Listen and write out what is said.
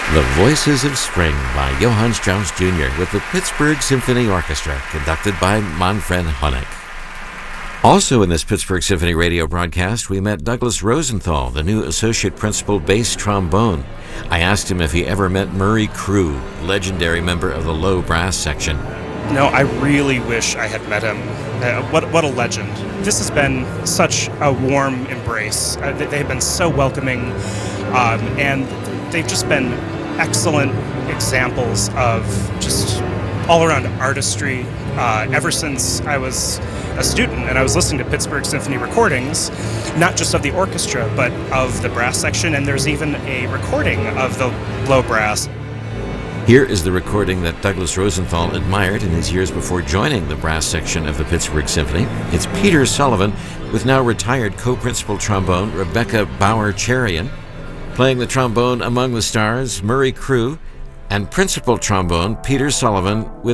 The Voices of Spring by Johann Strauss Jr. with the Pittsburgh Symphony Orchestra, conducted by Manfred Honeck. Also in this Pittsburgh Symphony radio broadcast, we met Douglas Rosenthal, the new associate principal bass trombone. I asked him if he ever met Murray Crew, legendary member of the low brass section. No, I really wish I had met him. What a legend. This has been such a warm embrace. They've been so welcoming, and they've just been excellent examples of just all-around artistry. Ever since I was a student and I was listening to Pittsburgh Symphony recordings, not just of the orchestra, but of the brass section, and there's even a recording of the low brass. Here is the recording that Douglas Rosenthal admired in his years before joining the brass section of the Pittsburgh Symphony. It's Peter Sullivan with now retired co-principal trombone Rebecca Bauer-Cherian, playing the trombone among the stars Murray Crew, and principal trombone Peter Sullivan with